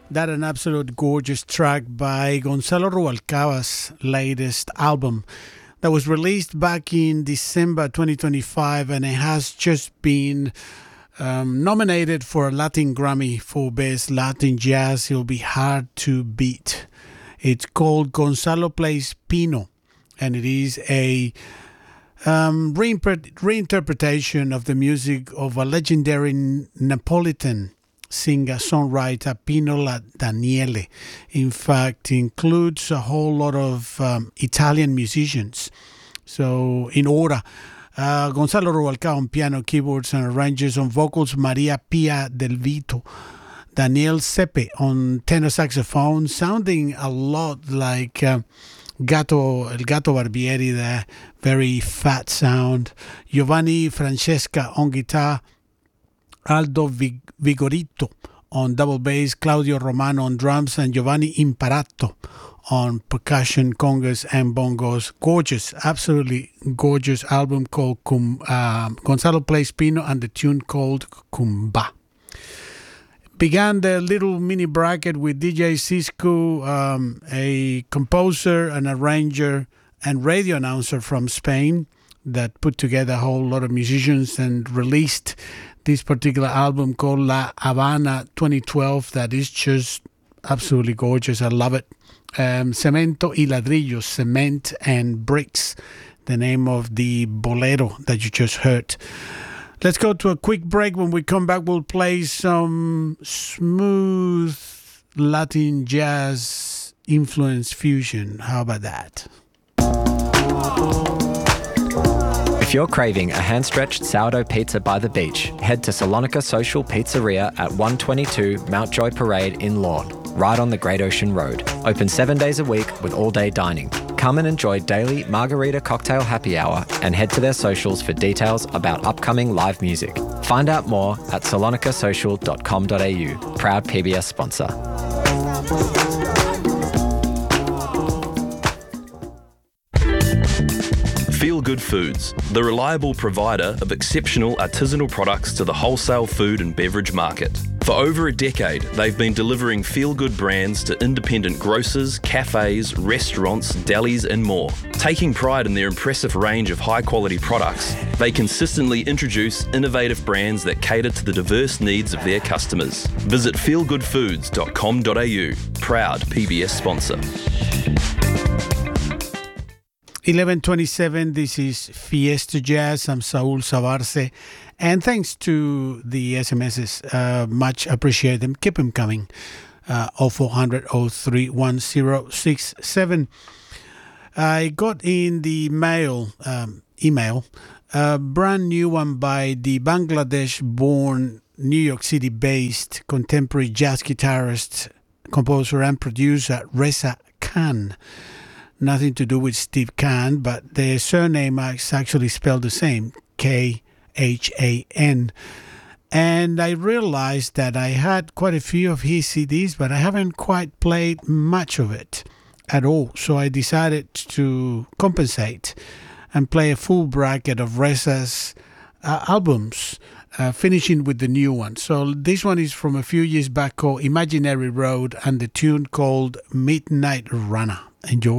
That an absolute gorgeous track by Gonzalo Rubalcaba's latest album that was released back in December 2025, and it has just been nominated for a Latin Grammy for Best Latin Jazz. It'll be hard to beat. It's called Gonzalo Plays Pino, and it is a reinterpretation of the music of a legendary Napolitan singer-songwriter Pino Daniele. In fact, includes a whole lot of Italian musicians. So, in order, Gonzalo Rubalcaba on piano, keyboards and arranges, on vocals Maria Pia Del Vito, Daniel Sepe on tenor saxophone, sounding a lot like El Gato Barbieri there, very fat sound. Giovanni Francesca on guitar, Aldo Vigorito on double bass, Claudio Romano on drums, and Giovanni Imparato on percussion, congas and bongos. Gorgeous, absolutely gorgeous album called Gonzalo Plays Pino, and the tune called Kumba. Began the little mini bracket with DJ Cisco, a composer, an arranger, and radio announcer from Spain that put together a whole lot of musicians and released this particular album called La Habana 2012 that is just absolutely gorgeous. I love it. Cemento y Ladrillos, Cement and Bricks, the name of the bolero that you just heard. Let's go to a quick break. When we come back, we'll play some smooth Latin jazz influence fusion. How about that? If you're craving a hand-stretched sourdough pizza by the beach, head to Salonica Social Pizzeria at 122 Mountjoy Parade in Lorne, right on the Great Ocean Road. Open 7 days a week with all-day dining. Come and enjoy daily margarita cocktail happy hour and head to their socials for details about upcoming live music. Find out more at salonicasocial.com.au. Proud PBS sponsor. Feel Good Foods, the reliable provider of exceptional artisanal products to the wholesale food and beverage market. For over a decade, they've been delivering feel-good brands to independent grocers, cafes, restaurants, delis and more. Taking pride in their impressive range of high-quality products, they consistently introduce innovative brands that cater to the diverse needs of their customers. Visit feelgoodfoods.com.au, proud PBS sponsor. 11:27, this is Fiesta Jazz. I'm Saul Sabarce. And thanks to the SMSs, much appreciate them. Keep them coming. 0400 031067. I got in the email, a brand new one by the Bangladesh-born, New York City-based contemporary jazz guitarist, composer and producer Reza Khan. Nothing to do with Steve Khan, but their surname is actually spelled the same, Khan. And I realized that I had quite a few of his CDs, but I haven't quite played much of it at all. So I decided to compensate and play a full bracket of Reza's albums, finishing with the new one. So this one is from a few years back called Imaginary Road, and the tune called Midnight Runner. Enjoy.